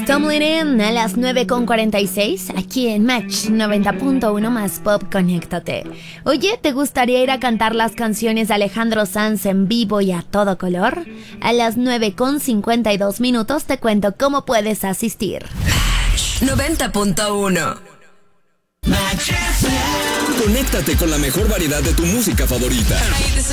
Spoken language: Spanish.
Tumbling In a las 9:46 aquí en Match 90.1 más Pop, conéctate. Oye, ¿te gustaría ir a cantar las canciones de Alejandro Sanz en vivo y a todo color? A las 9:52 te cuento cómo puedes asistir. Match 90.1. Conéctate con la mejor variedad de tu música favorita.